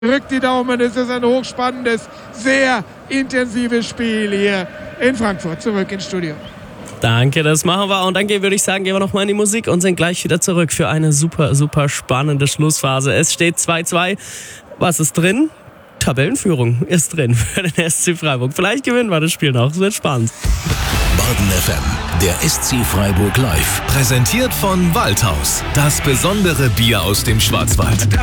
Drückt die Daumen, es ist ein hochspannendes, sehr intensives Spiel hier in Frankfurt. Zurück ins Studio. Danke, das machen wir. Und dann würde ich sagen, gehen wir nochmal in die Musik und sind gleich wieder zurück für eine super, super spannende Schlussphase. Es steht 2-2. Was ist drin? Tabellenführung ist drin für den SC Freiburg. Vielleicht gewinnen wir das Spiel noch. Es wird spannend. Baden FM, der SC Freiburg Live. Präsentiert von Waldhaus. Das besondere Bier aus dem Schwarzwald.